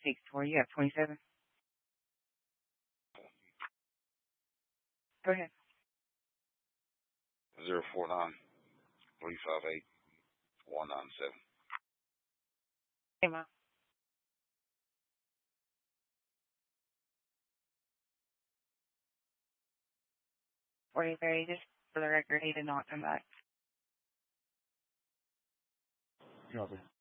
6 4. You have 27. Go ahead. 049-358-197. Hey, Mom. Just for the record, he did not come back. Copy.